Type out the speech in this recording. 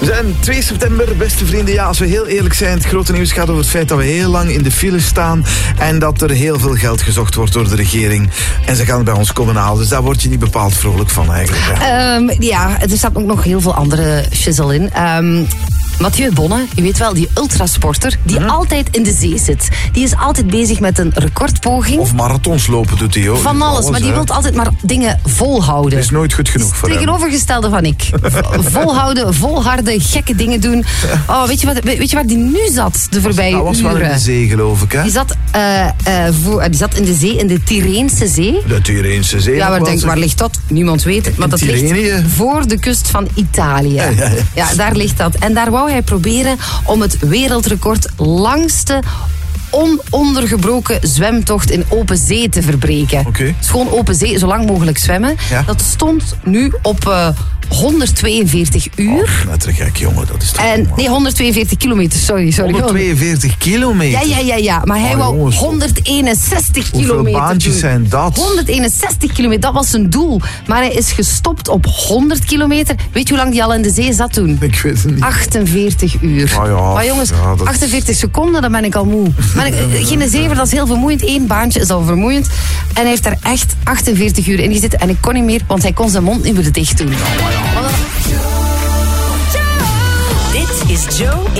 We zijn 2 september, beste vrienden. Ja, als we heel eerlijk zijn, het grote nieuws gaat over het feit dat we heel lang in de file staan en dat er heel veel geld gezocht wordt door de regering. En ze gaan het bij ons komen halen, dus daar word je niet bepaald vrolijk van eigenlijk. Ja, er staat ook nog heel veel andere shizzle in. Mathieu Bonne, je weet wel, die ultrasporter, die altijd in de zee zit. Die is altijd bezig met een recordpoging. Of marathons lopen doet hij, hoor. Van alles, maar die wil altijd maar dingen volhouden. Dat is nooit goed genoeg voor hem. Tegenovergestelde van ik. Volhouden, volharden, gekke dingen doen. Oh, weet je waar die nu zat de voorbije uren? Dat was wel in de zee, geloof ik, hè? Die zat in de zee, in de Tyreense Zee. De Tyreense Zee? Ja, waar ligt dat? Niemand weet het. Maar dat ligt voor de kust van Italië. Ja, daar ligt dat. En daar wou hij proberen om het wereldrecord langste onondergebroken zwemtocht in open zee te verbreken. Okay. Dus gewoon open zee, zo lang mogelijk zwemmen. Ja. Dat stond nu op 142 uur. Oh, net te gek, jongen. Dat is toch nee, 142 kilometer, sorry. 142 kilometer? Ja. Maar hij wou 161 kilometer Hoeveel baantjes zijn dat? 161 kilometer, dat was zijn doel. Maar hij is gestopt op 100 kilometer. Weet je hoe lang die al in de zee zat toen? Ik weet het niet. 48 uur. Maar jongens, 48 seconden, dan ben ik al moe. Maar geen zever, dat is heel vermoeiend. 1 baantje is al vermoeiend. En hij heeft daar echt 48 uur in gezeten. En ik kon niet meer, want hij kon zijn mond niet meer dicht doen. Dit is Joe